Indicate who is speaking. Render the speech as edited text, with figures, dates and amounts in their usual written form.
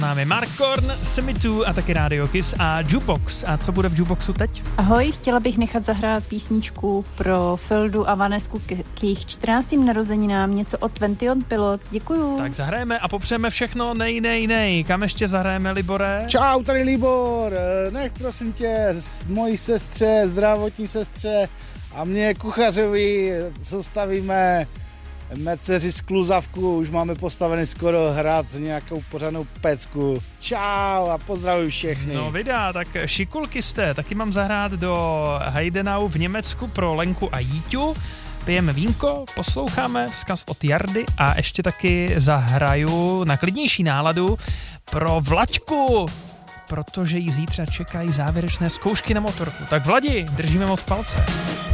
Speaker 1: Máme Mark Korn, Semitu a taky Radio Kiss a Jukebox. A co bude v Jukeboxu teď?
Speaker 2: Ahoj, chtěla bych nechat zahrát písničku pro Fildu a Vanesku k jejich 14. narozeninám, něco od 21 Pilots. Děkuju.
Speaker 1: Tak zahrajeme a popřejeme všechno nej. Kam ještě zahrajeme, Libore?
Speaker 3: Čau, tady Libor. Nech prosím tě mojí sestře, zdravotní sestře a mě kuchařovi sestavíme meceři z Kluzavku, už máme postavený skoro hrad z nějakou pořádnou pecku. Čau a pozdravuji všechny.
Speaker 1: No vydá, tak šikulky jste, taky mám zahrát do Heidenau v Německu pro Lenku a Jíťu. Pijeme vínko, posloucháme vzkaz od Jardy a ještě taky zahraju na klidnější náladu pro Vlaďku, protože jí zítra čekají závěrečné zkoušky na motorku. Tak Vladi, držíme moc palce.